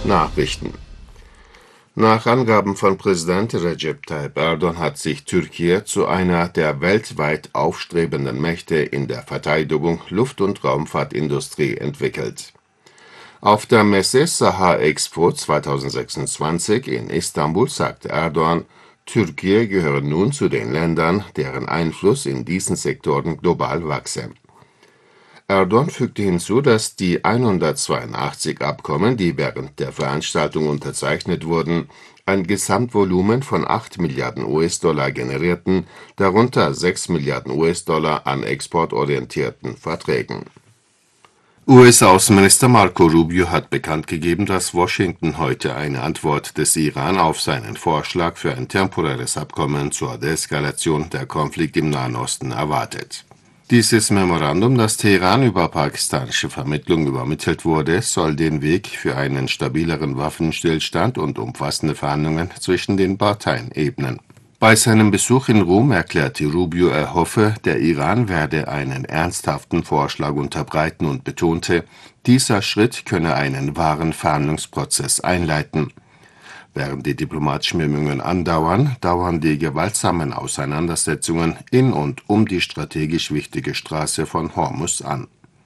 Nachrichten. Nach Angaben von Präsident Recep Tayyip Erdogan hat sich Türkei zu einer der weltweit aufstrebenden Mächte in der Verteidigung, Luft- und Raumfahrtindustrie entwickelt. Auf der Messe Saha Expo 2026 in Istanbul sagte Erdogan, Türkei gehöre nun zu den Ländern, deren Einfluss in diesen Sektoren global wachse. Erdogan fügte hinzu, dass die 182 Abkommen, die während der Veranstaltung unterzeichnet wurden, ein Gesamtvolumen von 8 Milliarden US-Dollar generierten, darunter 6 Milliarden US-Dollar an exportorientierten Verträgen. US-Außenminister Marco Rubio hat bekannt gegeben, dass Washington heute eine Antwort des Iran auf seinen Vorschlag für ein temporäres Abkommen zur Deeskalation der Konflikte im Nahen Osten erwartet. Dieses Memorandum, das Teheran über pakistanische Vermittlung übermittelt wurde, soll den Weg für einen stabileren Waffenstillstand und umfassende Verhandlungen zwischen den Parteien ebnen. Bei seinem Besuch in Rom erklärte Rubio, er hoffe, der Iran werde einen ernsthaften Vorschlag unterbreiten und betonte, dieser Schritt könne einen wahren Verhandlungsprozess einleiten. Während die diplomatischen Bemühungen andauern, dauern die gewaltsamen Auseinandersetzungen in und um die strategisch wichtige Straße von Hormuz an.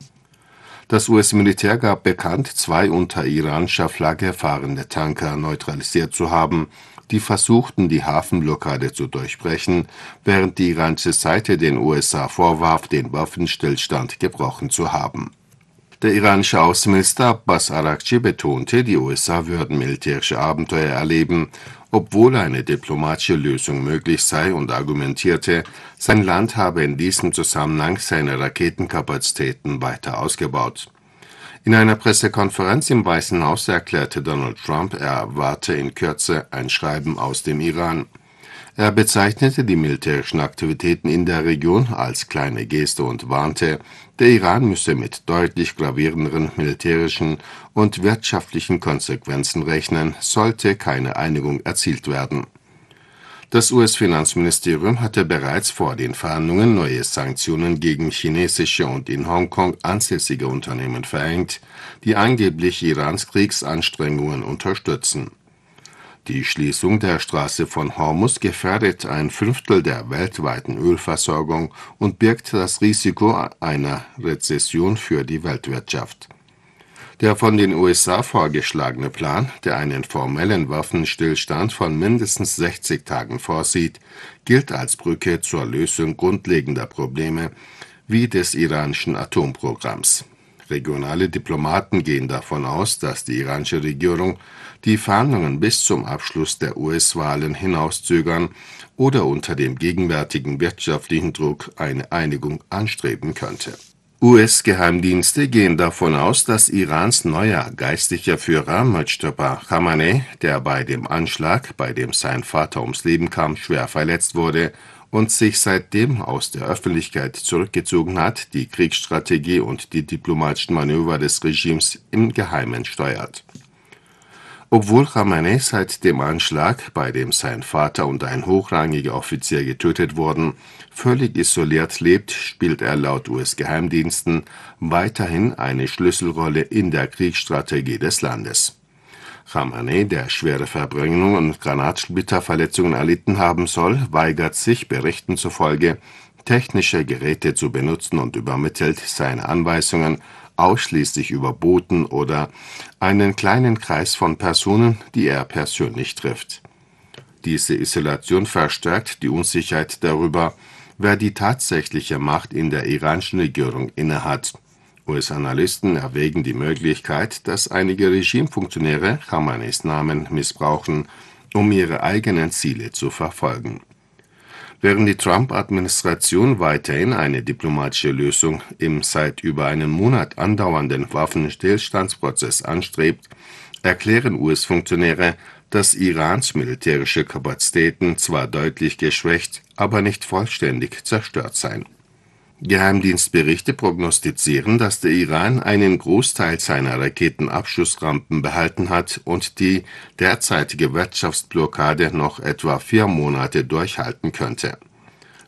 Das US-Militär gab bekannt, 2 unter iranischer Flagge fahrende Tanker neutralisiert zu haben, die versuchten, die Hafenblockade zu durchbrechen, während die iranische Seite den USA vorwarf, den Waffenstillstand gebrochen zu haben. Der iranische Außenminister Abbas Araghchi betonte, die USA würden militärische Abenteuer erleben, obwohl eine diplomatische Lösung möglich sei, und argumentierte, sein Land habe in diesem Zusammenhang seine Raketenkapazitäten weiter ausgebaut. In einer Pressekonferenz im Weißen Haus erklärte Donald Trump, er erwarte in Kürze ein Schreiben aus dem Iran. Er bezeichnete die militärischen Aktivitäten in der Region als kleine Geste und warnte, der Iran müsse mit deutlich gravierenderen militärischen und wirtschaftlichen Konsequenzen rechnen, sollte keine Einigung erzielt werden. Das US-Finanzministerium hatte bereits vor den Verhandlungen neue Sanktionen gegen chinesische und in Hongkong ansässige Unternehmen verhängt, die angeblich Irans Kriegsanstrengungen unterstützen. Die Schließung der Straße von Hormuz gefährdet 1/5 der weltweiten Ölversorgung und birgt das Risiko einer Rezession für die Weltwirtschaft. Der von den USA vorgeschlagene Plan, der einen formellen Waffenstillstand von mindestens 60 Tagen vorsieht, gilt als Brücke zur Lösung grundlegender Probleme wie des iranischen Atomprogramms. Regionale Diplomaten gehen davon aus, dass die iranische Regierung die Verhandlungen bis zum Abschluss der US-Wahlen hinauszögern oder unter dem gegenwärtigen wirtschaftlichen Druck eine Einigung anstreben könnte. US-Geheimdienste gehen davon aus, dass Irans neuer geistlicher Führer Mojtaba Khamenei, der bei dem Anschlag, bei dem sein Vater ums Leben kam, schwer verletzt wurde und sich seitdem aus der Öffentlichkeit zurückgezogen hat, die Kriegsstrategie und die diplomatischen Manöver des Regimes im Geheimen steuert. Obwohl Khamenei seit dem Anschlag, bei dem sein Vater und ein hochrangiger Offizier getötet wurden, völlig isoliert lebt, spielt er laut US-Geheimdiensten weiterhin eine Schlüsselrolle in der Kriegsstrategie des Landes. Khamenei, der schwere Verbrennungen und Granatsplitterverletzungen erlitten haben soll, weigert sich, Berichten zufolge, technische Geräte zu benutzen und übermittelt seine Anweisungen ausschließlich über Boten oder einen kleinen Kreis von Personen, die er persönlich trifft. Diese Isolation verstärkt die Unsicherheit darüber, wer die tatsächliche Macht in der iranischen Regierung innehat. US-Analysten erwägen die Möglichkeit, dass einige Regimefunktionäre Khameneis Namen missbrauchen, um ihre eigenen Ziele zu verfolgen. Während die Trump-Administration weiterhin eine diplomatische Lösung im seit über einem Monat andauernden Waffenstillstandsprozess anstrebt, erklären US-Funktionäre, dass Irans militärische Kapazitäten zwar deutlich geschwächt, aber nicht vollständig zerstört seien. Geheimdienstberichte prognostizieren, dass der Iran einen Großteil seiner Raketenabschussrampen behalten hat und die derzeitige Wirtschaftsblockade noch etwa 4 Monate durchhalten könnte.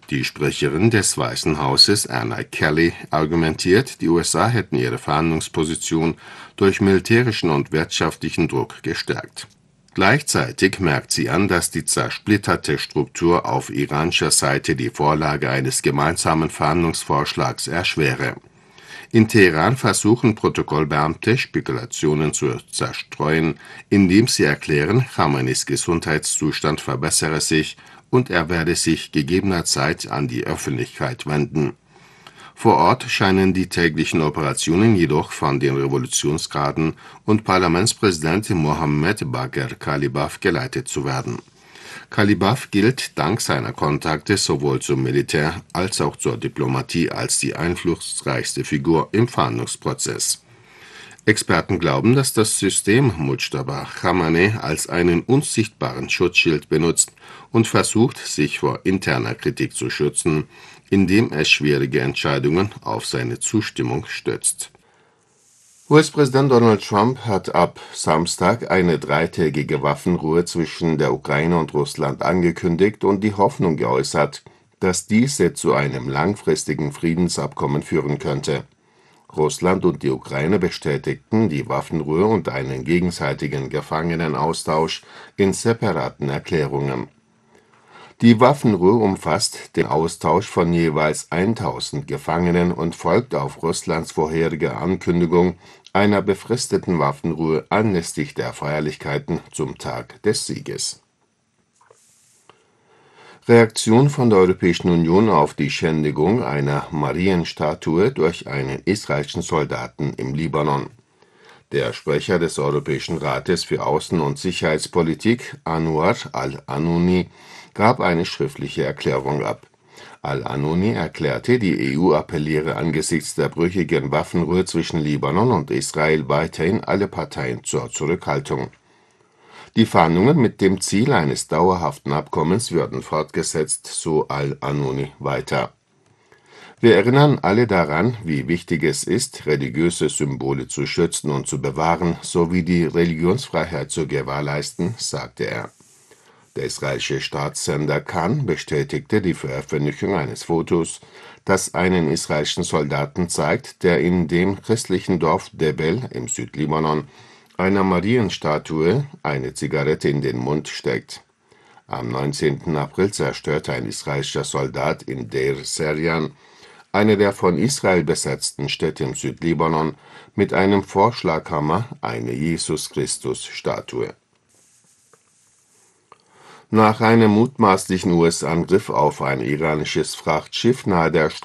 Die Sprecherin des Weißen Hauses, Anna Kelly, argumentiert, die USA hätten ihre Verhandlungsposition durch militärischen und wirtschaftlichen Druck gestärkt. Gleichzeitig merkt sie an, dass die zersplitterte Struktur auf iranischer Seite die Vorlage eines gemeinsamen Verhandlungsvorschlags erschwere. In Teheran versuchen Protokollbeamte, Spekulationen zu zerstreuen, indem sie erklären, Khameneis Gesundheitszustand verbessere sich und er werde sich gegebener Zeit an die Öffentlichkeit wenden. Vor Ort scheinen die täglichen Operationen jedoch von den Revolutionsgarden und Parlamentspräsident Mohammad Bagher Kalibaf geleitet zu werden. Kalibaf gilt dank seiner Kontakte sowohl zum Militär als auch zur Diplomatie als die einflussreichste Figur im Verhandlungsprozess. Experten glauben, dass das System Mujtaba Khamenei als einen unsichtbaren Schutzschild benutzt und versucht, sich vor interner Kritik zu schützen, indem es schwierige Entscheidungen auf seine Zustimmung stützt. US-Präsident Donald Trump hat ab Samstag eine dreitägige Waffenruhe zwischen der Ukraine und Russland angekündigt und die Hoffnung geäußert, dass diese zu einem langfristigen Friedensabkommen führen könnte. Russland und die Ukraine bestätigten die Waffenruhe und einen gegenseitigen Gefangenenaustausch in separaten Erklärungen. Die Waffenruhe umfasst den Austausch von jeweils 1000 Gefangenen und folgt auf Russlands vorherige Ankündigung einer befristeten Waffenruhe anlässlich der Feierlichkeiten zum Tag des Sieges. Reaktion von der Europäischen Union auf die Schändigung einer Marienstatue durch einen israelischen Soldaten im Libanon. Der Sprecher des Europäischen Rates für Außen- und Sicherheitspolitik, Anwar al-Anouni, gab eine schriftliche Erklärung ab. Al-Anouni erklärte, die EU appelliere angesichts der brüchigen Waffenruhe zwischen Libanon und Israel weiterhin alle Parteien zur Zurückhaltung. Die Verhandlungen mit dem Ziel eines dauerhaften Abkommens würden fortgesetzt, so Al-Anouni weiter. Wir erinnern alle daran, wie wichtig es ist, religiöse Symbole zu schützen und zu bewahren, sowie die Religionsfreiheit zu gewährleisten, sagte er. Der israelische Staatssender Kan bestätigte die Veröffentlichung eines Fotos, das einen israelischen Soldaten zeigt, der in dem christlichen Dorf Debel im Südlibanon einer Marienstatue eine Zigarette in den Mund steckt. Am 19. April zerstörte ein israelischer Soldat in Deir Serjan, eine der von Israel besetzten Städte im Südlibanon, mit einem Vorschlaghammer eine Jesus-Christus-Statue. Nach einem mutmaßlichen US-Angriff auf ein iranisches Frachtschiff nahe der